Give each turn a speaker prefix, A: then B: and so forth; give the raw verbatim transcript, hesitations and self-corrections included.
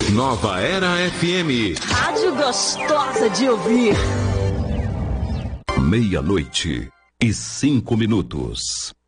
A: Nova Era F M.
B: Rádio gostosa de ouvir.
A: Meia-noite e cinco minutos.